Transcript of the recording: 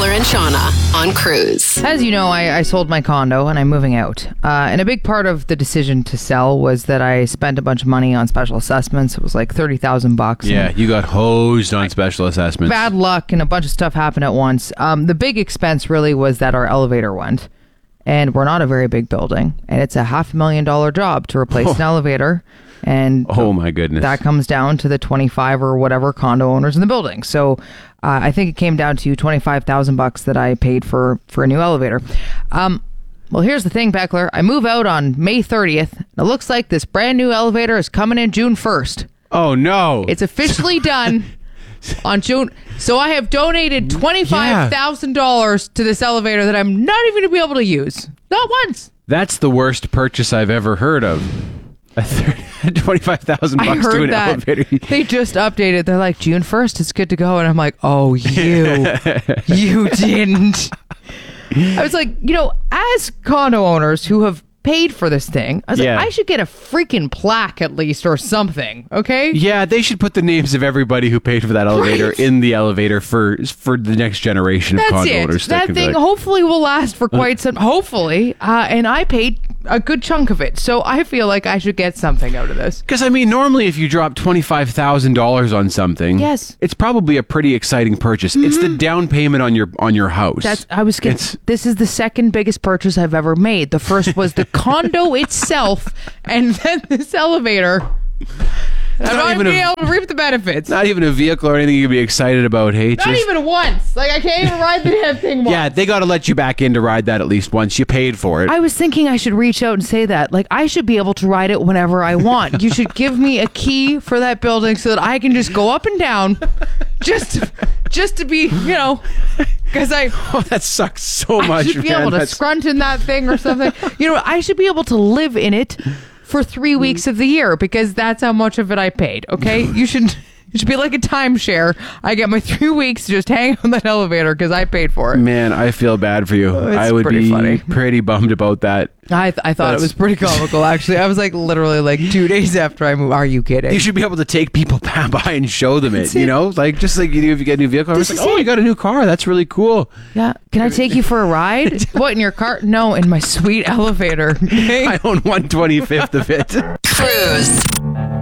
Beckler and Shauna on Cruise. As you know, I sold my condo and I'm moving out. And a big part of the decision to sell was that I spent a bunch of money on special assessments. It was like $30,000. Yeah, you got hosed on special assessments. Bad luck and a bunch of stuff happened at once. The big expense really was that our elevator went. And we're not a very big building. And it's a $500,000 job to replace an elevator. And oh my goodness. That comes down to the 25 or whatever condo owners in the building. So I think it came down to $25,000 that I paid for a new elevator. Well, here's the thing, Beckler. I move out on May 30th. And it looks like this brand new elevator is coming in June 1st. Oh, no. It's officially done on June. So I have donated $25,000 to this elevator that I'm not even going to be able to use. Not once. That's the worst purchase I've ever heard of. $25,000 to an elevator. They just updated. They're like, June 1st, it's good to go. And I'm like, oh, you didn't. I was like, as condo owners who have paid for this thing, I was like, I should get a freaking plaque at least or something, okay? Yeah, they should put the names of everybody who paid for that elevator in the elevator for the next generation of condo owners. That thing hopefully will last for quite some, hopefully, and I paid a good chunk of it, so I feel like I should get something out of this. Because, normally if you drop $25,000 on something, it's probably a pretty exciting purchase. Mm-hmm. It's the down payment on your house. This is the second biggest purchase I've ever made. The first was the condo itself, and then this elevator. I'm not even able to reap the benefits. Not even a vehicle or anything you can be excited about, hey? Not even once. Like, I can't even ride the damn thing once. Yeah, they got to let you back in to ride that at least once. You paid for it. I was thinking I should reach out and say that. Like, I should be able to ride it whenever I want. You should give me a key for that building so that I can just go up and down just to be, because that sucks so much, I should be able to scrunt in that thing or something. I should be able to live in it for 3 weeks of the year because that's how much of it I paid. Okay, it should be like a timeshare. I get my 3 weeks to just hang on that elevator because I paid for it. Man, I feel bad for you. I would be funny. Pretty bummed about that. I thought it was pretty comical, actually. I was like literally like 2 days after I moved. Are you kidding? You should be able to take people by and show them it, Like just like you do if you get a new vehicle. I was like, you got a new car. That's really cool. Yeah. Can I take you for a ride? What, in your car? No, in my sweet elevator. I own 1/25 of it. Cruise.